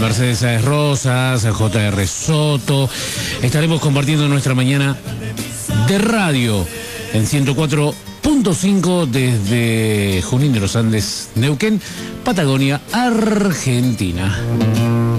Mercedes Sáez Rosas, J.R. Soto. Estaremos compartiendo nuestra mañana de radio en 104.5 desde Junín de los Andes, Neuquén, Patagonia, Argentina.